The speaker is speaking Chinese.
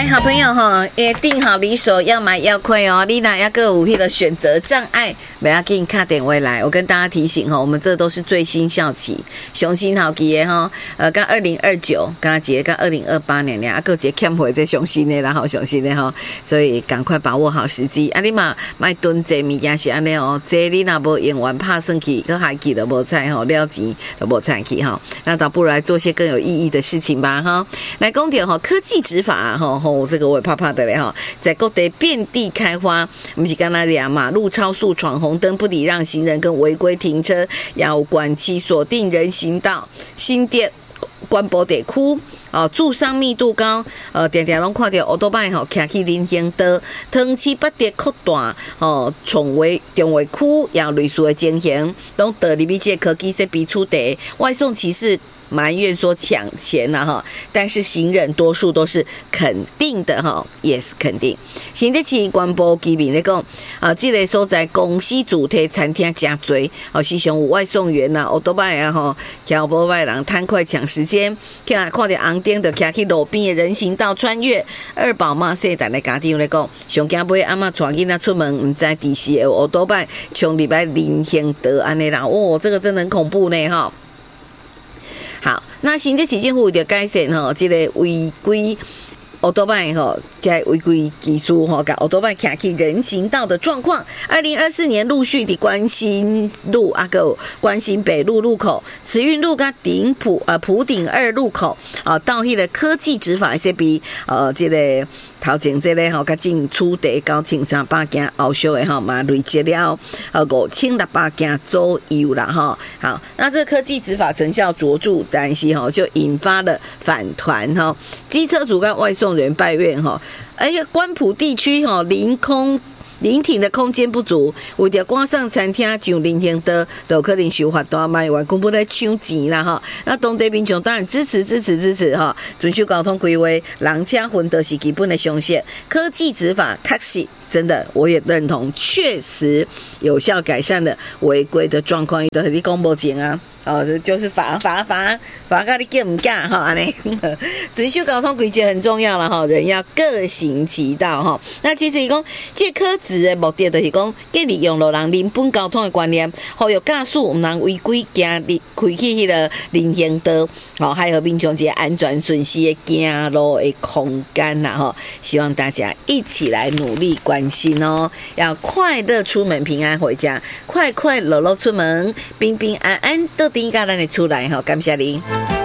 来，好朋友哈，也定好离手，要买要亏哦。你哪要个有迄个选择障碍，不要给你卡点位来。我跟大家提醒哈，我们这都是最新校期，雄心好期的哈。刚2029，刚节刚2028年俩，个节欠回在雄心的，然后雄心的哈，所以赶快把握好时机。啊，你嘛卖囤这物件是安尼哦，这你若无用完拍算去，个还记得无菜吼，了钱都无菜去哈。那倒不如来做些更有意义的事情吧哈。来讲点哈，科技执法哈。这个我也怕怕的嘞哈，在各地遍地开花，不是刚才讲马路超速、闯红灯、不礼让行人跟违规停车，要管期锁定人行道、新店、关埔地区。住商密度高，常常拢看到欧多拜吼，骑去人行道，通七八跌扩大，重违中违区，也类似的情形，拢得里面这科技设备出地，外送骑士埋怨说抢钱了哈，但是行人多数都是肯定的哈 ，yes 肯定。新的市关埔居民来讲，这个所在公司主题餐厅真多，时常有外送员呐，欧多拜啊吼，乔波外人贪快抢时间，看到红灯就骑去路边的人行道穿越。二宝妈世代的家庭来讲，上惊买阿嬷带囡仔出门，唔知第时有欧多拜冲入来人行道安尼啦，这个真的很恐怖呢哈。好，那行政市政府就改善吼，这个违规欧多拜吼，在违规技术吼，甲欧多拜骑去人行道的状况。2024年陆续的关心路个关心北路路口、慈运路跟普顶2路口到迄个科技执法设备这个。头前这个甲进出地9300件后续的嘛累积了5600件左右啦好，那这个科技执法成效卓著，但是就引发了反弹机车主跟外送员抱怨关埔地区临停的空间不足，为着赶上餐厅上人行道，都可能受罚单，卖完根本在抢钱啦哈。那当地民众当然支持哈，遵守交通规划，人车分都是基本的常识。科技执法确实真的，我也认同，确实有效改善了违规的状况。都是你讲无钱啊。就是罚到你叫唔叫哈安尼，遵守交通规则很重要了哈，人要各行其道哈。那其实讲这科技的目的就是讲，建立用路人人本交通的观念，好有驾驶唔能违规行入开去迄个人行道，还有民众一个安全顺序的行路的空间啦哈。希望大家一起来努力关心哦，要快乐出门，平安回家，快快乐乐出门，平平安安的。第一个咱的出来哈，感谢你。